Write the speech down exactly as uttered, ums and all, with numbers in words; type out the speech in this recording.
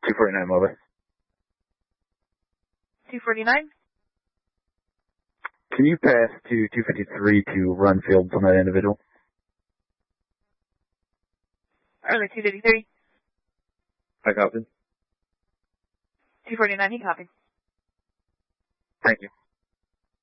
two forty-nine Mobile. two forty-nine? Can you pass to two fifty-three to run fields on that individual? Early two fifty-three. I copy. two forty-nine, he copied. Thank you.